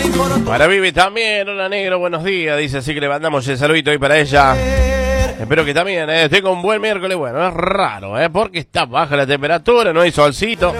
Para Vivi también, hola negro, buenos días, dice, así que le mandamos el saludito ahí para ella. Espero que también tenga un buen miércoles. Bueno, es raro, porque está baja la temperatura, no hay solcito.